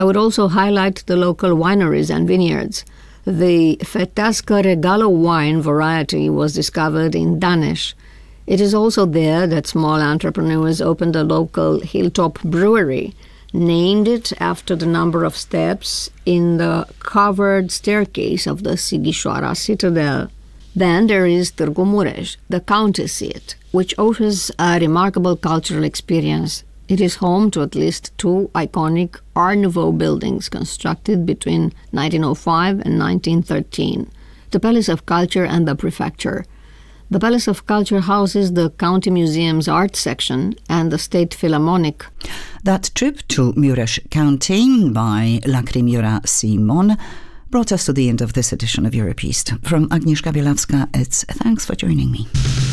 I would also highlight the local wineries and vineyards. The Fetasca Regalo wine variety was discovered in Danesh. It is also there that small entrepreneurs opened a local hilltop brewery, named it after the number of steps in the covered staircase of the Sighișoara citadel. Then there is Târgu Mureș, the county seat, which offers a remarkable cultural experience. It is home to at least 2 iconic Art Nouveau buildings constructed between 1905 and 1913, the Palace of Culture and the Prefecture. The Palace of Culture houses the County Museum's art section and the State Philharmonic. That trip to Mureș County by Lacrimura Simon brought us to the end of this edition of Europe East. From Agnieszka Bielawska, it's thanks for joining me.